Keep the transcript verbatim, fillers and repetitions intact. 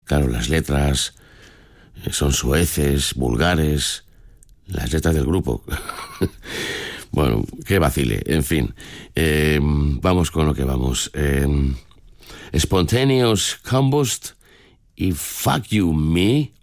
Claro, las letras son soeces, vulgares, las letras del grupo. Bueno, qué vacile, en fin. Eh, vamos con lo que vamos. Eh, Spontaneous Combust y Fuck You Me.